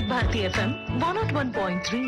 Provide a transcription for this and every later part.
Bharati FM 101.3.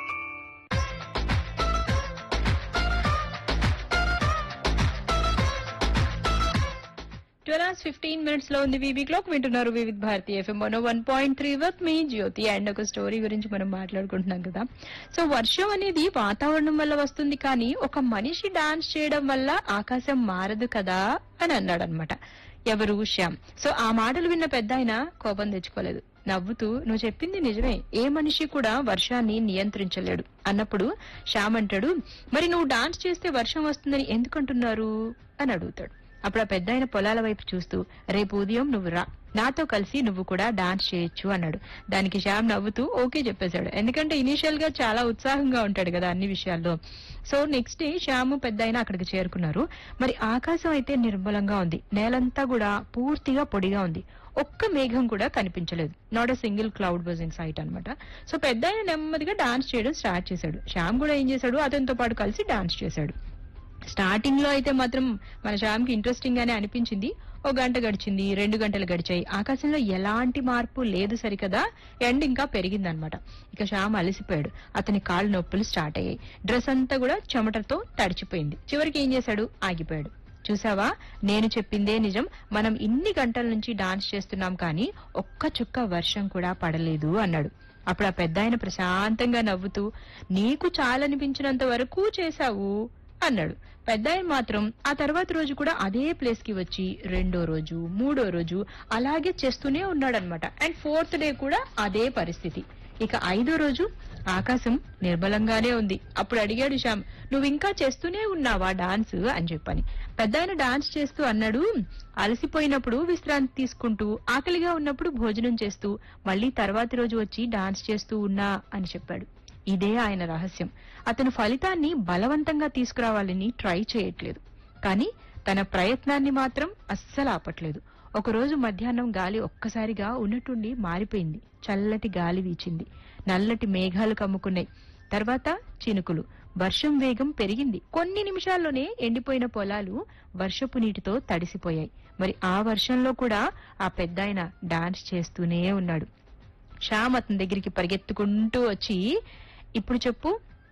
12:15 లో ఉంది VV clock. వింటున్నారు వివిధ Bharati FM 101.3 with me Jyothi. And ఒక స్టోరీ గురించి మనం మాట్లాడుకుంటున్నాం కదా. సో వర్షం అనేది వాతావరణం వల్ల వస్తుంది, కానీ ఒక మనిషి డాన్స్ చేయడం వల్ల ఆకాశం మారదు కదా అని అన్నాడు అనమాట. ఎవరు? శ్యామ్. సో ఆ మాటలు విన్న పెద్ద ఆయన కోపం తెచ్చుకోలేదు. నవ్వుతూ, నువ్వు చెప్పింది నిజమే, ఏ మనిషి కూడా వర్షాన్ని నియంత్రించలేడు అన్నప్పుడు శ్యామ్ అంటాడు, మరి నువ్వు డాన్స్ చేస్తే వర్షం వస్తుందని ఎందుకంటున్నారు అని అడుగుతాడు. అప్పుడు ఆ పెద్ద ఆయన పొలాల వైపు చూస్తూ, రేపు ఉదయం నువ్వు రా, నాతో కలిసి నువ్వు కూడా డాన్స్ చేయొచ్చు అన్నాడు. దానికి శ్యామ్ నవ్వుతూ ఓకే చెప్పేశాడు. ఎందుకంటే ఇనీషియల్ గా చాలా ఉత్సాహంగా ఉంటాడు కదా అన్ని విషయాల్లో. సో నెక్స్ట్ డే శ్యామ్ పెద్ద ఆయన అక్కడికి చేరుకున్నారు. మరి ఆకాశం అయితే నిర్మలంగా ఉంది, నేలంతా కూడా పూర్తిగా పొడిగా ఉంది, ఒక్క మేఘం కూడా కనిపించలేదు. Not a single cloud was in site అనమాట. సో పెద్ద ఆయన నెమ్మదిగా డాన్స్ చేయడం స్టార్ట్ చేశాడు. శ్యామ్ కూడా ఏం చేశాడు, అతనితో పాటు కలిసి డాన్స్ చేశాడు. స్టార్టింగ్ లో అయితే మాత్రం మన శ్యామ్ కి ఇంట్రెస్టింగ్ గానే అనిపించింది. 1 గంట గడిచింది, 2 గంటలు గడిచాయి, ఆకాశంలో ఎలాంటి మార్పు లేదు. సరికదా ఎండ్ ఇంకా పెరిగిందనమాట. ఇక శ్యామ్ అలసిపోయాడు, అతని కాళ్ళు నొప్పులు స్టార్ట్ అయ్యాయి, డ్రెస్ అంతా కూడా చెమటతో తడిచిపోయింది. చివరికి ఏం చేశాడు, ఆగిపోయాడు. చూసావా, నేను చెప్పిందే నిజం, మనం ఇన్ని గంటల నుంచి డాన్స్ చేస్తున్నాం కానీ ఒక్క చుక్క వర్షం కూడా పడలేదు అన్నాడు. అప్పుడు ఆ పెద్ద ఆయన ప్రశాంతంగా నవ్వుతూ, నీకు చాలనిపించినంత వరకు చేశావు అన్నాడు. పెద్ద ఆయన మాత్రం ఆ తర్వాత రోజు కూడా అదే ప్లేస్ కి వచ్చి 2వ రోజు, 3వ రోజు అలాగే చేస్తూనే ఉన్నాడనమాట. అండ్ 4th డే కూడా అదే పరిస్థితి. ఇక 5వ రోజు ఆకాశం నిర్మలంగానే ఉంది. అప్పుడు అడిగాడు శ్యామ్, నువ్వు ఇంకా చేస్తూనే ఉన్నావా డాన్స్ అని చెప్పని. పెద్ద ఆయన డాన్స్ చేస్తూ అన్నాడు, అలసిపోయినప్పుడు విశ్రాంతి తీసుకుంటూ, ఆకలిగా ఉన్నప్పుడు భోజనం చేస్తూ, మళ్ళీ తర్వాతి రోజు వచ్చి డాన్స్ చేస్తూ ఉన్నా అని చెప్పాడు. ఇదే ఆయన రహస్యం. అతను ఫలితాన్ని బలవంతంగా తీసుకురావాలని ట్రై చేయట్లేదు, కానీ తన ప్రయత్నాన్ని మాత్రం అస్సలు ఆపట్లేదు. ఒకరోజు మధ్యాహ్నం గాలి ఒక్కసారిగా ఉన్నట్టుండి మారిపోయింది. చల్లటి గాలి వీచింది, నల్లటి మేఘాలు కమ్ముకున్నాయి, తర్వాత చినుకులు, వర్షం వేగం పెరిగింది. కొన్ని నిమిషాల్లోనే ఎండిపోయిన పొలాలు వర్షపు నీటితో తడిసిపోయాయి. మరి ఆ వర్షంలో కూడా ఆ పెద్దాయన డాన్స్ చేస్తూనే ఉన్నాడు. శ్యామ్ అతని దగ్గరికి పరిగెత్తుకుంటూ వచ్చి, ఇప్పుడు చెప్పు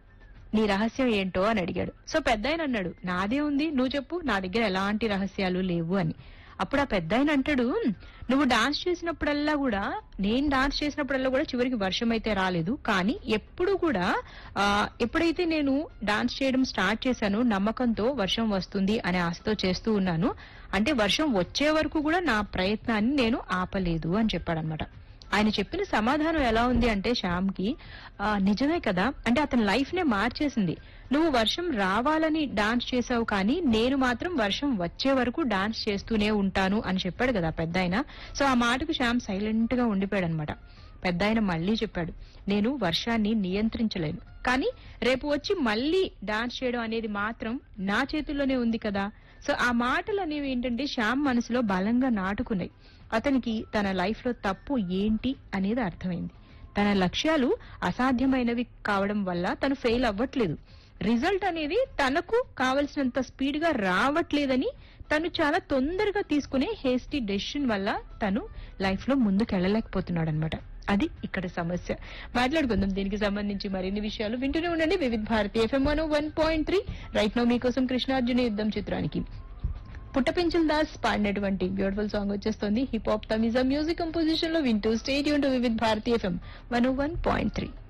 నీ రహస్యం ఏంటో అని అడిగాడు. సో పెద్ద ఆయన అన్నాడు, నాదే ఉంది, నువ్వు చెప్పు, నా దగ్గర ఎలాంటి రహస్యాలు లేవు అని. అప్పుడు ఆ పెద్ద ఆయన అంటాడు, నువ్వు డాన్స్ చేసినప్పుడల్లా కూడా, నేను డాన్స్ చేసినప్పుడల్లా కూడా చివరికి వర్షం అయితే రాలేదు, కానీ ఎప్పుడు కూడా ఎప్పుడైతే నేను డాన్స్ చేయడం స్టార్ట్ చేశానో నమ్మకంతో వర్షం వస్తుంది అనే ఆశతో చేస్తూ ఉన్నాను, అంటే వర్షం వచ్చే వరకు కూడా నా ప్రయత్నాన్ని నేను ఆపలేదు అని చెప్పాడనమాట. ఆయన చెప్పిన సమాధానం ఎలా ఉంది అంటే శ్యామ్ కి, నిజమే కదా, అంటే అతని లైఫ్ నే మార్చేసింది. నువ్వు వర్షం రావాలని డాన్స్ చేసావు, కానీ నేను మాత్రం వర్షం వచ్చే వరకు డాన్స్ చేస్తూనే ఉంటాను అని చెప్పాడు కదా పెద్ద ఆయన. సో ఆ మాటకు శ్యామ్ సైలెంట్ గా ఉండిపోయాడు అనమాట. పెద్ద ఆయన మళ్లీ చెప్పాడు, నేను వర్షాన్ని నియంత్రించలేను, కానీ రేపు వచ్చి మళ్లీ డాన్స్ చేయడం అనేది మాత్రం నా చేతుల్లోనే ఉంది కదా. సో ఆ మాటలు అనేవి ఏంటంటే శ్యామ్ మనసులో బలంగా నాటుకున్నాయి. అతనికి తన లైఫ్ లో తప్పు ఏంటి అనేది అర్థమైంది. తన లక్ష్యాలు అసాధ్యమైనవి కావడం వల్ల తను ఫెయిల్ అవ్వట్లేదు, రిజల్ట్ అనేది తనకు కావలసినంత స్పీడ్ గా రావట్లేదని తను చాలా తొందరగా తీసుకునే హేస్టీ డెసిషన్ వల్ల తను లైఫ్ లో ముందుకెళ్లలేకపోతున్నాడు అనమాట. అది ఇక్కడ సమస్య. మాట్లాడుకుందాం దీనికి సంబంధించి మరిన్ని విషయాలు. వింటూనే ఉండండి వివిధ భారతి ఎఫ్ఎం 101.3. రైట్ నౌ మీకోసం కృష్ణార్జున యుద్ధం చిత్రానికి పుట్టపించుల్ దాస్ పాడినటువంటి బ్యూటిఫుల్ సాంగ్ వచ్చేస్తుంది. Hip hop Tamizha music composition లో వింటూ స్టే ట్యూన్ టు వివిధ భారతి ఎఫ్ఎం 101.3.